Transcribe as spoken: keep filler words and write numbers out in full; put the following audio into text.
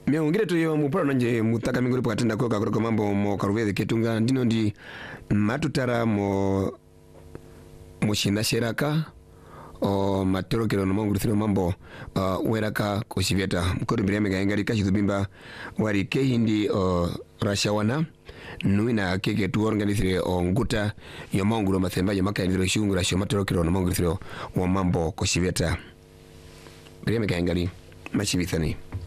Meongere tu yo muporo nje mutaka minguri pakatenda kwa kwa mambo mo karuveze ketunga ndino ndi matutara mo mushina sheraka o matero kero no manguru thino mambo uh, weraka kosiveta mkodo mbireme gaengali kashidubimba wari kehindi o rashawana nuina keke tu organizire o nguta yo manguru mathemba yo makandiro shungura sho matero kero no manguru thino wa mambo kosiveta mbireme gaengali machibithani.